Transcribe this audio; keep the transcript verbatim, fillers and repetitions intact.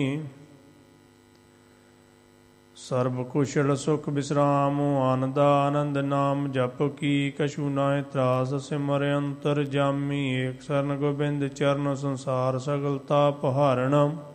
ਸਰਬ ਕੁਸ਼ਲ ਸੁਖ ਬਿਸਰਾਮ, ਆਨੰਦ ਆਨੰਦ ਨਾਮ ਜਪ ਕੀ। ਕਛੂ ਨਾਹਿ ਤਰਾਸ ਸਿਮਰ ਅੰਤਰ ਜਾਮੀ, ਏਕ ਸਰਨ ਗੋਬਿੰਦ ਚਰਨ ਸੰਸਾਰ ਸਗਲ ਤਾਪ ਹਾਰਨ।